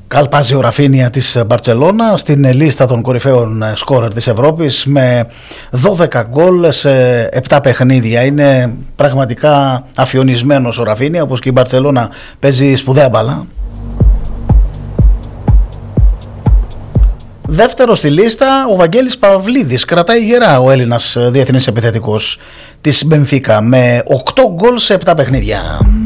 Καλπάζει ο Ραφίνια της Μπαρτσελώνα στην λίστα των κορυφαίων σκόρερ της Ευρώπης με 12 γκολ σε 7 παιχνίδια. Είναι πραγματικά αφιονισμένος ο Ραφίνια, όπως και η Μπαρτσελώνα παίζει σπουδαία μπάλα. Δεύτερο στη λίστα ο Βαγγέλης Παυλίδης, κρατάει γερά ο Έλληνας διεθνής επιθετικός της Μπενφίκα με 8 γκολ σε 7 παιχνίδια.